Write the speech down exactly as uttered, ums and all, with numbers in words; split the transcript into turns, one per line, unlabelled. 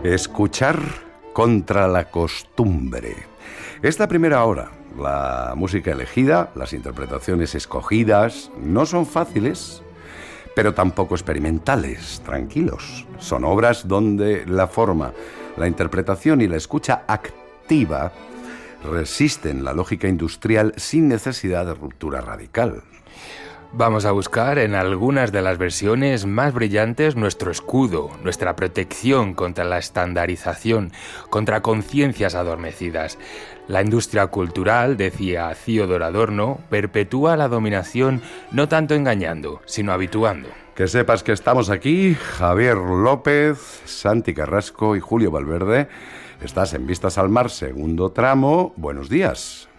Escuchar contra la costumbre. Esta primera hora, la música elegida, las interpretaciones escogidas, no son fáciles, pero tampoco experimentales. Tranquilos. Son obras donde la forma, la interpretación y la escucha activa resisten la lógica industrial sin necesidad de ruptura radical.
Vamos a buscar en algunas de las versiones más brillantes nuestro escudo, nuestra protección contra la estandarización, contra conciencias adormecidas. La industria cultural, decía Theodor Adorno, perpetúa la dominación no tanto engañando, sino habituando.
Que sepas que estamos aquí, Javier López, Santi Carrasco y Julio Valverde. Estás en Vistas al Mar, segundo tramo. Buenos días.